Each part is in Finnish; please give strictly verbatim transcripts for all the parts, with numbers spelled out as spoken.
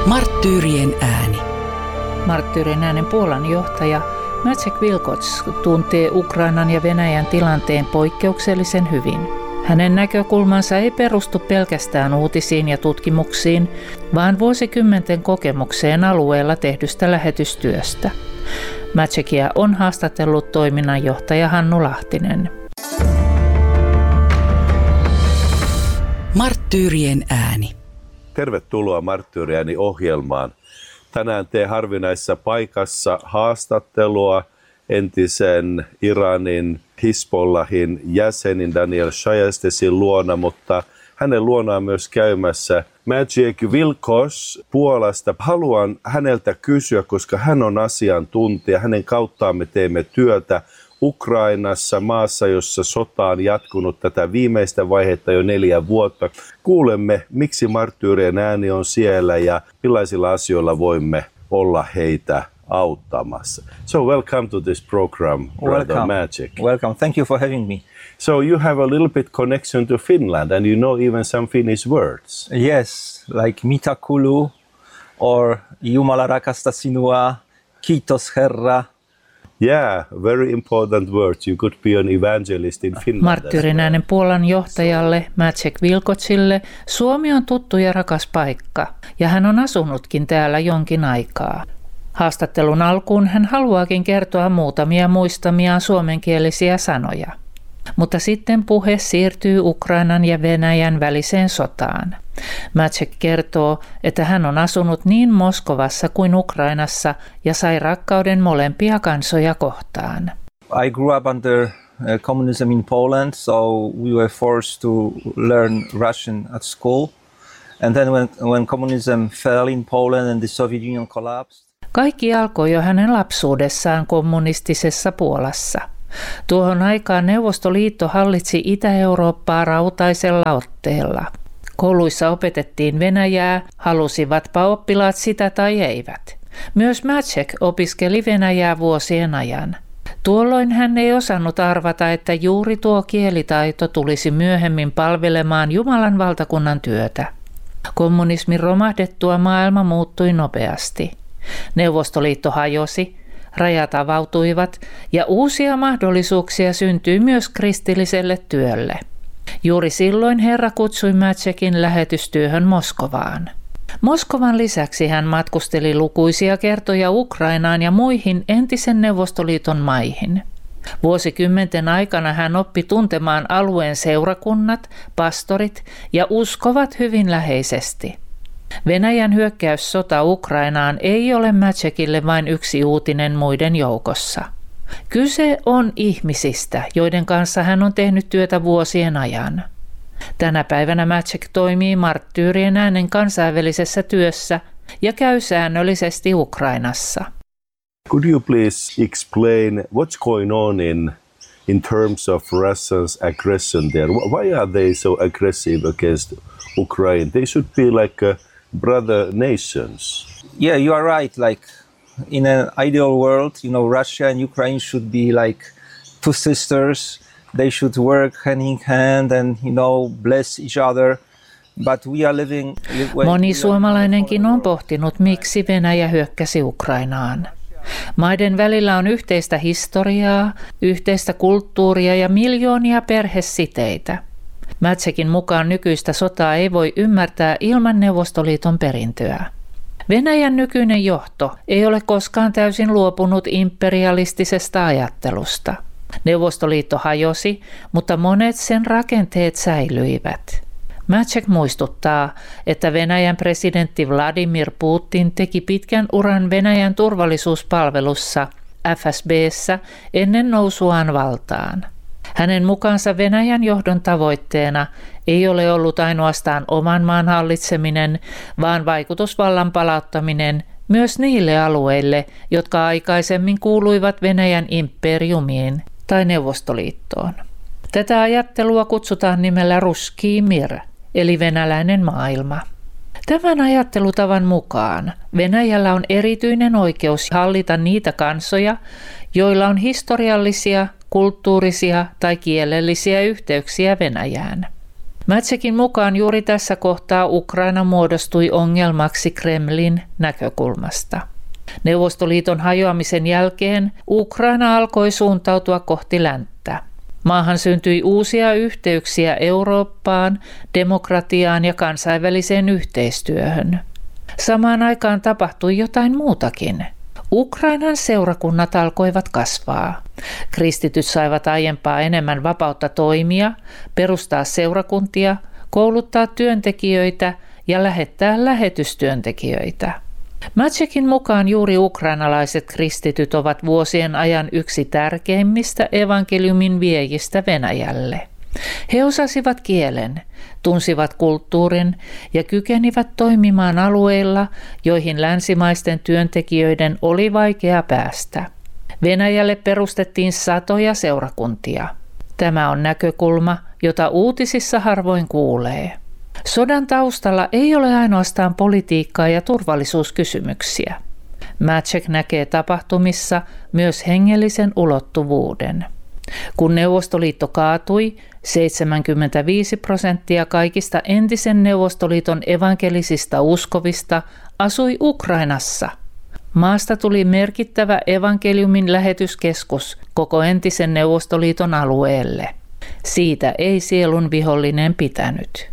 Marttyyrien ääni. Marttyyrien äänen Puolan johtaja Maciej Wilkots tuntee Ukrainan ja Venäjän tilanteen poikkeuksellisen hyvin. Hänen näkökulmansa ei perustu pelkästään uutisiin ja tutkimuksiin, vaan vuosikymmenten kokemukseen alueella tehdystä lähetystyöstä. Maciejia on haastatellut toiminnanjohtaja Hannu Lahtinen. Marttyyrien ääni. Tervetuloa Marttyyrien ääni -ohjelmaan. Tänään teen harvinaisessa paikassa haastattelua entisen Iranin Hizbollahin jäsenin Daniel Shayastesin luona, mutta hänen luonaan myös käymässä Maciej Wilkots Puolasta. Haluan häneltä kysyä, koska hän on asiantuntija. Hänen kauttaan me teemme työtä Ukrainassa, maassa, jossa sota on jatkunut tätä viimeistä vaihetta jo neljä vuotta. Kuulemme, miksi Marttyyrien ääni on siellä ja millaisilla asioilla voimme olla heitä auttamassa. So welcome to this program, brother Maciej. Welcome. Thank you for having me. So you have a little bit connection to Finland and you know even some Finnish words. Yes, like mitä kuuluu or Jumala rakastaa sinua, kiitos Herra. Yeah, very important words. You could be an evangelist in Finland. Marttyyrien äänen Puolan johtajalle Maciej Wilkotsille Suomi on tuttu ja rakas paikka, ja hän on asunutkin täällä jonkin aikaa. Haastattelun alkuun hän haluaakin kertoa muutamia muistamiaan suomenkielisiä sanoja. Mutta sitten puhe siirtyy Ukrainan ja Venäjän väliseen sotaan. Maciej kertoo, että hän on asunut niin Moskovassa kuin Ukrainassa ja sai rakkauden molempia kansoja kohtaan. I grew up under uh, communism in Poland, so we were forced to learn Russian at school. And then when, when communism fell in Poland and the Soviet Union collapsed. Kaikki alkoi jo hänen lapsuudessaan kommunistisessa Puolassa. Tuohon aikaan Neuvostoliitto hallitsi Itä-Eurooppaa rautaisella otteella. Kouluissa opetettiin Venäjää, halusivatpa oppilaat sitä tai eivät. Myös Maciej opiskeli Venäjää vuosien ajan. Tuolloin hän ei osannut arvata, että juuri tuo kielitaito tulisi myöhemmin palvelemaan Jumalan valtakunnan työtä. Kommunismin romahdettua maailma muuttui nopeasti. Neuvostoliitto hajosi, rajat avautuivat ja uusia mahdollisuuksia syntyi myös kristilliselle työlle. Juuri silloin Herra kutsui Maciejin lähetystyöhön Moskovaan. Moskovan lisäksi hän matkusteli lukuisia kertoja Ukrainaan ja muihin entisen Neuvostoliiton maihin. Vuosikymmenten aikana hän oppi tuntemaan alueen seurakunnat, pastorit ja uskovat hyvin läheisesti. Venäjän hyökkäyssota Ukrainaan ei ole Maciejille vain yksi uutinen muiden joukossa. Kyse on ihmisistä, joiden kanssa hän on tehnyt työtä vuosien ajan. Tänä päivänä Maciej toimii Marttyyrien äänen kansainvälisessä työssä ja käy säännöllisesti Ukrainassa. Could you please explain what's going on in in terms of Russia's aggression there? Why are they so aggressive against Ukraine? They should be like a brother nations. Yeah, you are right. Like in an ideal world, you know, Russia and Ukraine should be like two sisters. They should work hand in hand and, you know, bless each other. But we are living. Moni suomalainenkin on pohtinut, miksi Venäjä hyökkäsi Ukrainaan. Maiden välillä on yhteistä historiaa, yhteistä kulttuuria ja miljoonia perhesiteitä. Maciejin mukaan nykyistä sotaa ei voi ymmärtää ilman Neuvostoliiton perintöä. Venäjän nykyinen johto ei ole koskaan täysin luopunut imperialistisesta ajattelusta. Neuvostoliitto hajosi, mutta monet sen rakenteet säilyivät. Maciej muistuttaa, että Venäjän presidentti Vladimir Putin teki pitkän uran Venäjän turvallisuuspalvelussa F S B:ssä ennen nousuaan valtaan. Hänen mukaansa Venäjän johdon tavoitteena ei ole ollut ainoastaan oman maan hallitseminen, vaan vaikutusvallan palauttaminen myös niille alueille, jotka aikaisemmin kuuluivat Venäjän imperiumiin tai Neuvostoliittoon. Tätä ajattelua kutsutaan nimellä Russkij mir, eli venäläinen maailma. Tämän ajattelutavan mukaan Venäjällä on erityinen oikeus hallita niitä kansoja, joilla on historiallisia, kulttuurisia tai kielellisiä yhteyksiä Venäjään. Macekin mukaan juuri tässä kohtaa Ukraina muodostui ongelmaksi Kremlin näkökulmasta. Neuvostoliiton hajoamisen jälkeen Ukraina alkoi suuntautua kohti länttä. Maahan syntyi uusia yhteyksiä Eurooppaan, demokratiaan ja kansainväliseen yhteistyöhön. Samaan aikaan tapahtui jotain muutakin. Ukrainan seurakunnat alkoivat kasvaa. Kristityt saivat aiempaa enemmän vapautta toimia, perustaa seurakuntia, kouluttaa työntekijöitä ja lähettää lähetystyöntekijöitä. Macekin mukaan juuri ukrainalaiset kristityt ovat vuosien ajan yksi tärkeimmistä evankeliumin viejistä Venäjälle. He osasivat kielen, tunsivat kulttuurin ja kykenivät toimimaan alueilla, joihin länsimaisten työntekijöiden oli vaikea päästä. Venäjälle perustettiin satoja seurakuntia. Tämä on näkökulma, jota uutisissa harvoin kuulee. Sodan taustalla ei ole ainoastaan politiikkaa ja turvallisuuskysymyksiä. Macek näkee tapahtumissa myös hengellisen ulottuvuuden. Kun Neuvostoliitto kaatui, seitsemänkymmentäviisi prosenttia kaikista entisen Neuvostoliiton evankelisista uskovista asui Ukrainassa. Maasta tuli merkittävä evankeliumin lähetyskeskus koko entisen Neuvostoliiton alueelle. Siitä ei sielun vihollinen pitänyt.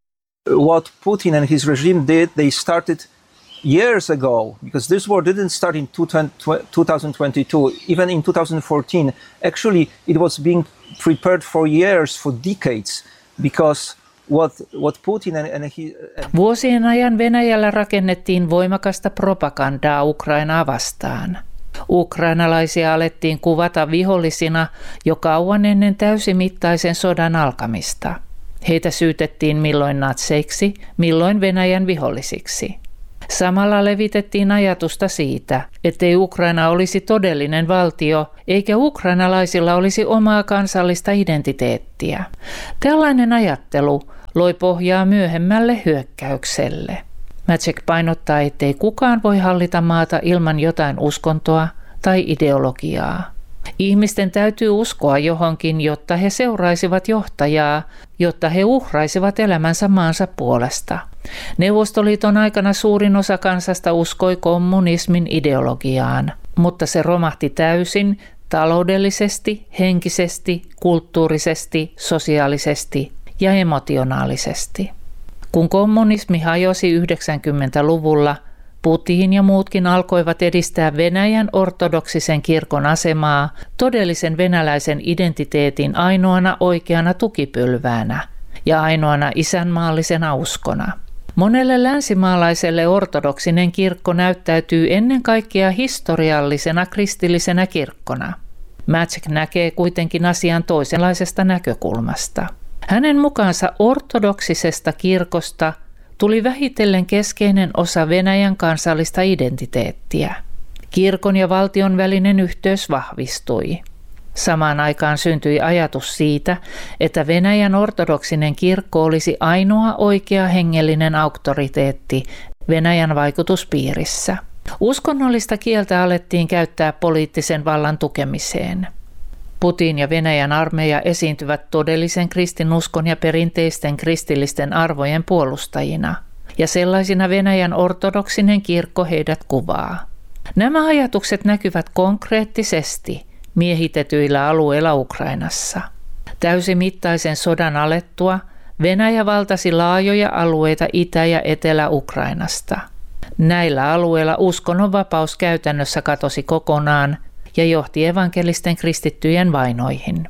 What Putin and his regime did, they started years ago, because this war didn't start in twenty twenty-two, even in two thousand fourteen. Actually, it was being prepared for years, for decades, because what, what Putin and, and he... And Vuosien ajan Venäjällä rakennettiin voimakasta propagandaa Ukrainaa vastaan. Ukrainalaisia alettiin kuvata vihollisina jo kauan ennen täysimittaisen sodan alkamista. Heitä syytettiin milloin natseiksi, milloin Venäjän vihollisiksi. Samalla levitettiin ajatusta siitä, ettei Ukraina olisi todellinen valtio, eikä ukrainalaisilla olisi omaa kansallista identiteettiä. Tällainen ajattelu loi pohjaa myöhemmälle hyökkäykselle. Macek painottaa, ettei kukaan voi hallita maata ilman jotain uskontoa tai ideologiaa. Ihmisten täytyy uskoa johonkin, jotta he seuraisivat johtajaa, jotta he uhraisivat elämänsä maansa puolesta. Neuvostoliiton aikana suurin osa kansasta uskoi kommunismin ideologiaan, mutta se romahti täysin taloudellisesti, henkisesti, kulttuurisesti, sosiaalisesti ja emotionaalisesti. Kun kommunismi hajosi yhdeksänkymmentäluvulla, Putin ja muutkin alkoivat edistää Venäjän ortodoksisen kirkon asemaa todellisen venäläisen identiteetin ainoana oikeana tukipylväänä ja ainoana isänmaallisena uskona. Monelle länsimaalaiselle ortodoksinen kirkko näyttäytyy ennen kaikkea historiallisena kristillisenä kirkkona. Macek näkee kuitenkin asian toisenlaisesta näkökulmasta. Hänen mukaansa ortodoksisesta kirkosta tuli vähitellen keskeinen osa Venäjän kansallista identiteettiä. Kirkon ja valtion välinen yhteys vahvistui. Samaan aikaan syntyi ajatus siitä, että Venäjän ortodoksinen kirkko olisi ainoa oikea hengellinen auktoriteetti Venäjän vaikutuspiirissä. Uskonnollista kieltä alettiin käyttää poliittisen vallan tukemiseen. Putin ja Venäjän armeija esiintyvät todellisen kristinuskon ja perinteisten kristillisten arvojen puolustajina, ja sellaisina Venäjän ortodoksinen kirkko heidät kuvaa. Nämä ajatukset näkyvät konkreettisesti miehitetyillä alueilla Ukrainassa. Täysimittaisen sodan alettua Venäjä valtasi laajoja alueita Itä- ja Etelä-Ukrainasta. Näillä alueilla uskonnonvapaus käytännössä katosi kokonaan ja johti evankelisten kristittyjen vainoihin.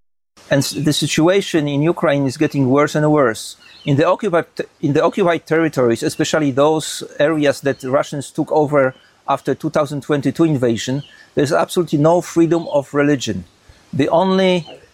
And the situation in Ukraine is getting worse and worse. In the occupied, in the occupied territories, especially those areas that Russians took over after two thousand twenty-two invasion, there's absolutely no freedom of religion. The only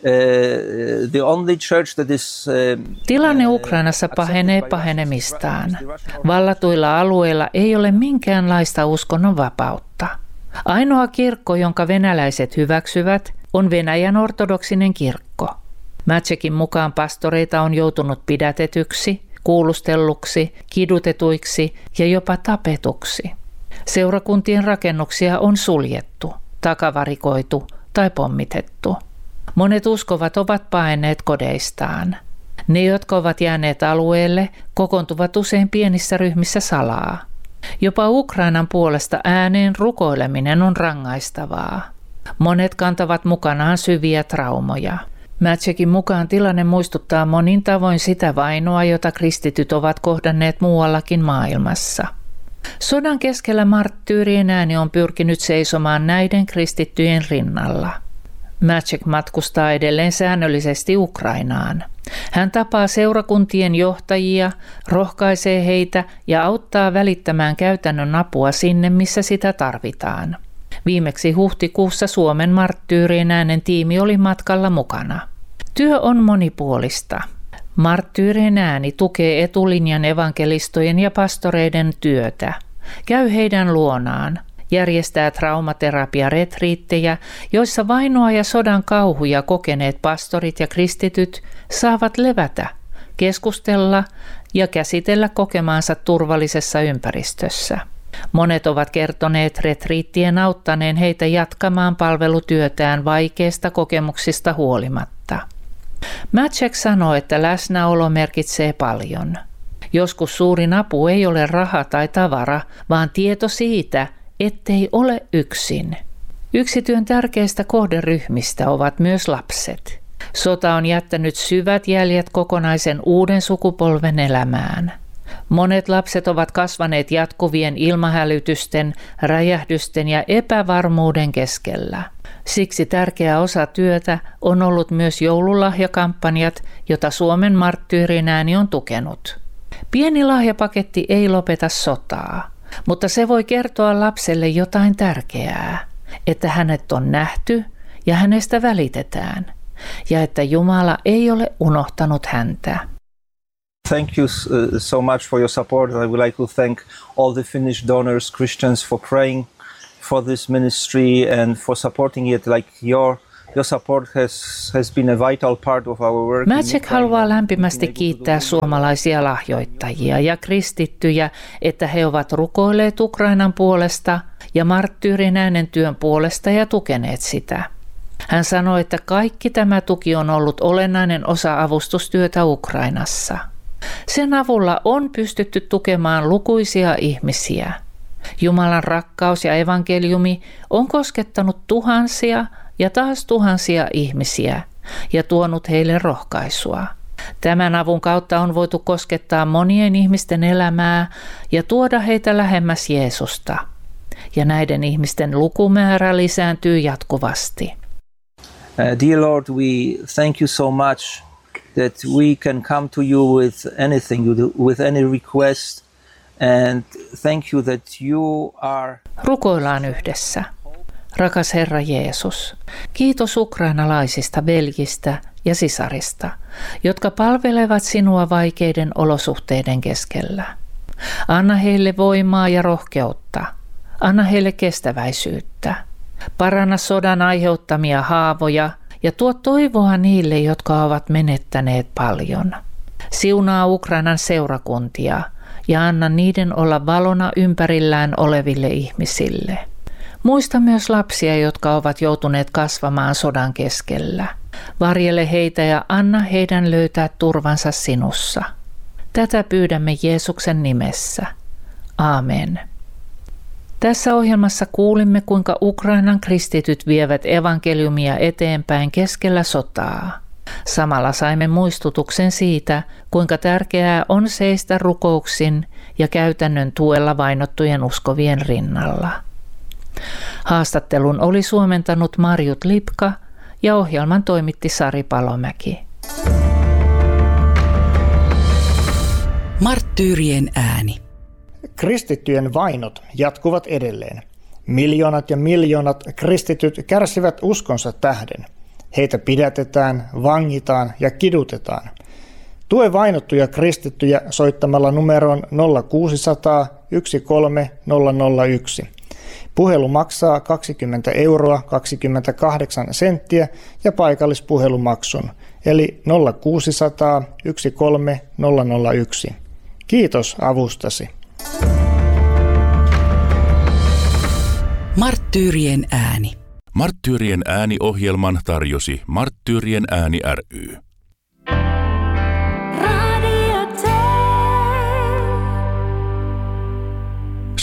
uh, the only church that is uh, Tilanne Ukrainassa pahenee pahenemistaan. Vallatuilla alueilla ei ole minkäänlaista uskonnonvapautta. Ainoa kirkko, jonka venäläiset hyväksyvät, on Venäjän ortodoksinen kirkko. Macekin mukaan pastoreita on joutunut pidätetyksi, kuulustelluksi, kidutetuiksi ja jopa tapetuksi. Seurakuntien rakennuksia on suljettu, takavarikoitu tai pommitettu. Monet uskovat ovat paenneet kodeistaan. Ne, jotka ovat jääneet alueelle, kokoontuvat usein pienissä ryhmissä salaa. Jopa Ukrainan puolesta ääneen rukoileminen on rangaistavaa. Monet kantavat mukanaan syviä traumoja. Maciejin mukaan tilanne muistuttaa monin tavoin sitä vainoa, jota kristityt ovat kohdanneet muuallakin maailmassa. Sodan keskellä marttyyrien ääni on pyrkinyt seisomaan näiden kristittyjen rinnalla. Maciej matkustaa edelleen säännöllisesti Ukrainaan. Hän tapaa seurakuntien johtajia, rohkaisee heitä ja auttaa välittämään käytännön apua sinne, missä sitä tarvitaan. Viimeksi huhtikuussa Suomen marttyyrien äänen tiimi oli matkalla mukana. Työ on monipuolista. Marttyyrien ääni tukee etulinjan evankelistojen ja pastoreiden työtä. Käy heidän luonaan. Järjestää traumaterapiaretriittejä, joissa vainoa ja sodan kauhuja kokeneet pastorit ja kristityt saavat levätä, keskustella ja käsitellä kokemaansa turvallisessa ympäristössä. Monet ovat kertoneet retriittien auttaneen heitä jatkamaan palvelutyötään vaikeista kokemuksista huolimatta. Maciej sanoo, että läsnäolo merkitsee paljon. Joskus suurin apu ei ole raha tai tavara, vaan tieto siitä, ettei ole yksin. Yksi työn tärkeistä kohderyhmistä ovat myös lapset. Sota on jättänyt syvät jäljet kokonaisen uuden sukupolven elämään. Monet lapset ovat kasvaneet jatkuvien ilmahälytysten, räjähdysten ja epävarmuuden keskellä. Siksi tärkeä osa työtä on ollut myös joululahjakampanjat, jota Suomen marttyyrin ääni on tukenut. Pieni lahjapaketti ei lopeta sotaa, mutta se voi kertoa lapselle jotain tärkeää, että hänet on nähty ja hänestä välitetään, ja että Jumala ei ole unohtanut häntä. Thank you so much for your support. I would like to thank all the Finnish donors, Christians, for praying for this ministry and for supporting it. Like your your support has has been a vital part of our work. Maciej haluaa lämpimästi kiittää suomalaisia lahjoittajia ja kristittyjä, että he ovat rukoilleet Ukrainan puolesta ja marttyyrin äänen työn puolesta ja tukeneet sitä. Hän sanoi, että kaikki tämä tuki on ollut olennainen osa avustustyötä Ukrainassa. Sen avulla on pystytty tukemaan lukuisia ihmisiä. Jumalan rakkaus ja evankeliumi on koskettanut tuhansia ja taas tuhansia ihmisiä ja tuonut heille rohkaisua. Tämän avun kautta on voitu koskettaa monien ihmisten elämää ja tuoda heitä lähemmäs Jeesusta. Ja näiden ihmisten lukumäärä lisääntyy jatkuvasti. Uh, dear Lord, we thank you so much that we can come to you with anything, with any request, and thank you that you are... Rukoillaan yhdessä. Rakas Herra Jeesus, kiitos ukrainalaisista veljistä ja sisarista, jotka palvelevat sinua vaikeiden olosuhteiden keskellä. Anna heille voimaa ja rohkeutta. Anna heille kestäväisyyttä. Paranna sodan aiheuttamia haavoja ja tuo toivoa niille, jotka ovat menettäneet paljon. Siunaa Ukrainan seurakuntia ja anna niiden olla valona ympärillään oleville ihmisille. Muista myös lapsia, jotka ovat joutuneet kasvamaan sodan keskellä. Varjele heitä ja anna heidän löytää turvansa sinussa. Tätä pyydämme Jeesuksen nimessä. Aamen. Tässä ohjelmassa kuulimme, kuinka Ukrainan kristityt vievät evankeliumia eteenpäin keskellä sotaa. Samalla saimme muistutuksen siitä, kuinka tärkeää on seistä rukouksin ja käytännön tuella vainottujen uskovien rinnalla. Haastattelun oli suomentanut Marjut Lipka ja ohjelman toimitti Sari Palomäki. Marttyyrien ääni. Kristittyjen vainot jatkuvat edelleen. Miljoonat ja miljoonat kristityt kärsivät uskonsa tähden. Heitä pidätetään, vangitaan ja kidutetaan. Tue vainottuja kristittyjä soittamalla numeroon nolla kuusisataa yksi kolme nolla nolla yksi. Puhelu maksaa kaksikymmentä euroa kaksikymmentäkahdeksan senttiä ja paikallispuhelumaksun, eli nolla kuusisataa yksi kolme nolla nolla yksi. Kiitos avustasi. Marttyyrien ääni. Marttyyrien ääni-ohjelman tarjosi Marttyyrien ääni ry.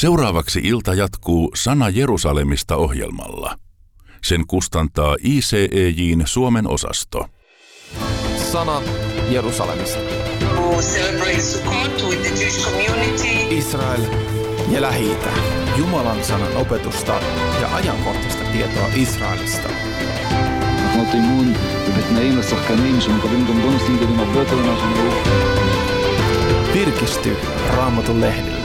Seuraavaksi ilta jatkuu Sana Jerusalemista -ohjelmalla. Sen kustantaa I C E J:n Suomen osasto. Sana Jerusalemista. Israel ja Lähi-itä. Jumalan sanan opetusta ja ajankohtaista tietoa Israelista. Virkisty Raamatun lehdillä.